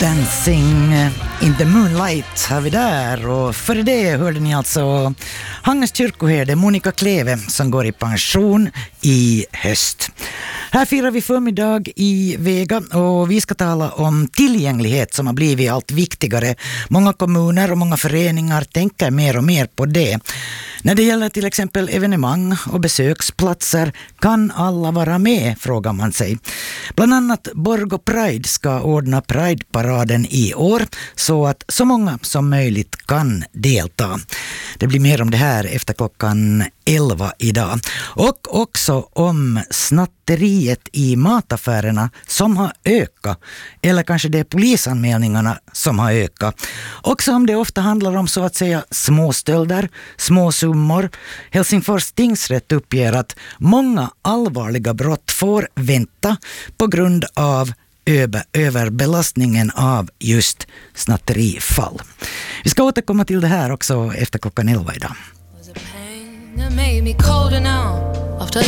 Dancing in the Moonlight har vi där, och för det hörde ni alltså Hangers kyrkoherde Monica Kleve som går i pension i höst. Här firar vi förmiddag i Vega och vi ska tala om tillgänglighet som har blivit allt viktigare. Många kommuner och många föreningar tänker mer och mer på det. När det gäller till exempel evenemang och besöksplatser, kan alla vara med, frågar man sig. Bland annat Borgå Pride ska ordna Pride-paraden i år så att så många som möjligt kan delta. Det blir mer om det här efter klockan 11 idag. Och också om snatteriet i mataffärerna som har ökat. Eller kanske det är polisanmälningarna som har ökat. Också om det ofta handlar om så att säga småstölder, småsummor. Helsingfors tingsrätt uppger att många allvarliga brott får vänta på grund av överbelastningen av just snatterifall. Vi ska återkomma till det här också efter klockan 11 idag. That made me colder now.